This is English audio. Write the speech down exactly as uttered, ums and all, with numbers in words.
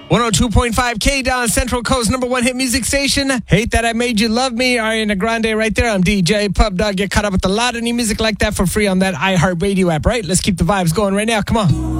one oh two point five K Down, Central Coast number one hit music station. Hate That I Made You Love Me, Ariana Grande right there. I'm D J Pub Dog. Get caught up with a lot of new music like that for free on that iHeartRadio app, right? Let's keep the vibes going right now. Come on.